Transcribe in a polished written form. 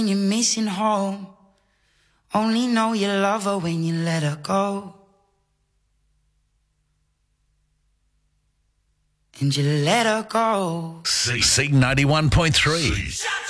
You're missing home. Only know you love her when you let her go. And you let her go. C91.3.